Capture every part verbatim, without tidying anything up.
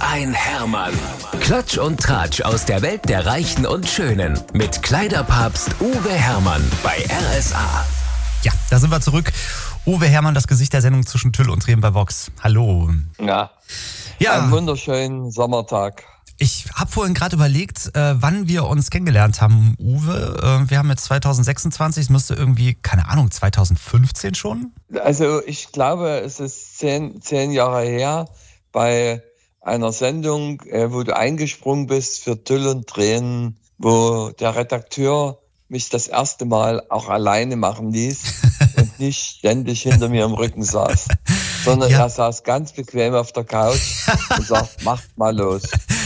ein Hermann. Klatsch und Tratsch aus der Welt der Reichen und Schönen. Mit Kleiderpapst Uwe Hermann bei R S A. Ja, da sind wir zurück. Uwe Hermann, das Gesicht der Sendung zwischen Tüll und Tränen bei Vox. Hallo. Ja, Ja, einen wunderschönen Sommertag. ich habe vorhin gerade überlegt, äh, wann wir uns kennengelernt haben, Uwe. Äh, wir haben jetzt zwanzig sechsundzwanzig, es müsste irgendwie, keine Ahnung, zwanzig fünfzehn schon? Also ich glaube, es ist zehn, zehn Jahre her bei einer Sendung, äh, wo du eingesprungen bist für Tüll und Tränen, wo der Redakteur mich das erste Mal auch alleine machen ließ und nicht ständig hinter mir im Rücken saß, sondern Ja. er saß ganz bequem auf der Couch und sagt, macht mal los.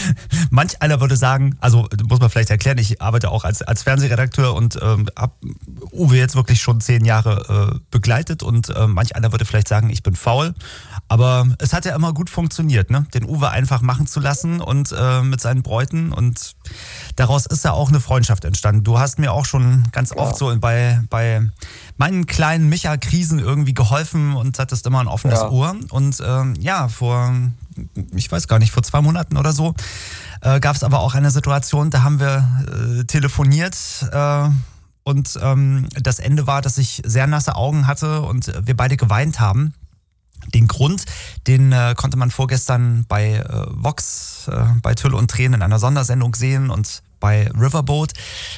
Manch einer würde sagen, also muss man vielleicht erklären, ich arbeite auch als, als Fernsehredakteur und ähm, habe Uwe jetzt wirklich schon zehn Jahre äh, begleitet und äh, manch einer würde vielleicht sagen, ich bin faul. Aber es hat ja immer gut funktioniert, ne? Den Uwe einfach machen zu lassen und äh, mit seinen Bräuten, und daraus ist ja auch eine Freundschaft entstanden. Du hast mir auch schon ganz Ja. oft so bei, bei meinen kleinen Micha-Krisen irgendwie geholfen und hattest immer ein offenes Ja. Ohr. Und ähm, ja, vor, ich weiß gar nicht, vor zwei Monaten oder so, äh, gab es aber auch eine Situation, da haben wir äh, telefoniert äh, und ähm, das Ende war, dass ich sehr nasse Augen hatte und wir beide geweint haben. Den Grund, den äh, konnte man vorgestern bei äh, Vox, äh, bei Tüll und Tränen in einer Sondersendung sehen und bei Riverboat,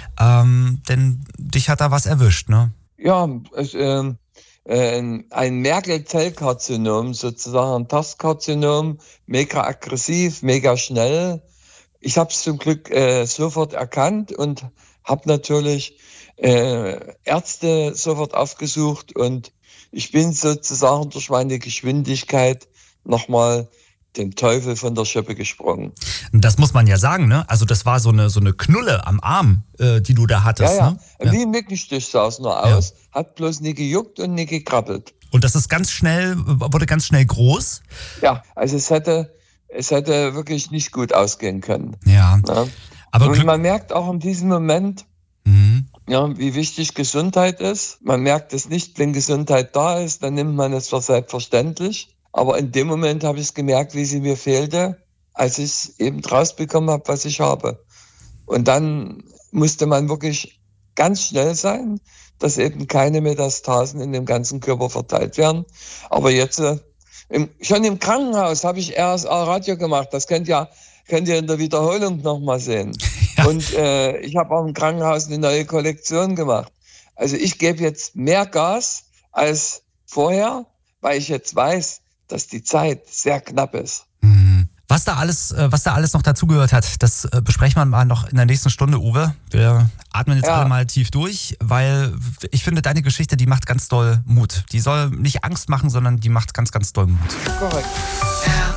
ähm, denn dich hat da was erwischt, ne? Ja, es, ähm, äh, ein Merkel-Zellkarzinom, sozusagen ein Tastkarzinom, mega aggressiv, mega schnell. Ich habe es zum Glück äh, sofort erkannt und habe natürlich äh, Ärzte sofort aufgesucht, und ich bin sozusagen durch meine Geschwindigkeit nochmal dem Teufel von der Schippe gesprungen. Das muss man ja sagen, ne? Also das war so eine, so eine Knulle am Arm, äh, die du da hattest, Ja, ja, ne? Ja. wie ein Mückenstich sah es nur aus, hat bloß nie gejuckt und nie gekrabbelt. Und das ist ganz schnell, wurde ganz schnell groß. Ja, also es hätte, es hätte wirklich nicht gut ausgehen können. Ja, Ne? aber Und Glück. man merkt auch in diesem Moment, Mhm. ja, wie wichtig Gesundheit ist. Man merkt es nicht, wenn Gesundheit da ist, dann nimmt man es für selbstverständlich. Aber in dem Moment habe ich es gemerkt, wie sie mir fehlte, als ich es eben rausbekommen habe, was ich habe. Und dann musste man wirklich ganz schnell sein, dass eben keine Metastasen in dem ganzen Körper verteilt werden. Aber jetzt, äh, im, schon im Krankenhaus habe ich R S A-Radio gemacht. Das könnt ihr, könnt ihr in der Wiederholung nochmal sehen. Ja. Und äh, ich habe auch im Krankenhaus eine neue Kollektion gemacht. Also ich gebe jetzt mehr Gas als vorher, weil ich jetzt weiß, dass die Zeit sehr knapp ist. Mhm. Was da alles, äh, was da alles noch dazugehört hat, das äh, besprechen wir mal noch in der nächsten Stunde, Uwe. Wir atmen jetzt Ja. alle mal tief durch, weil ich finde, deine Geschichte, die macht ganz doll Mut. Die soll nicht Angst machen, sondern die macht ganz, ganz doll Mut. Korrekt.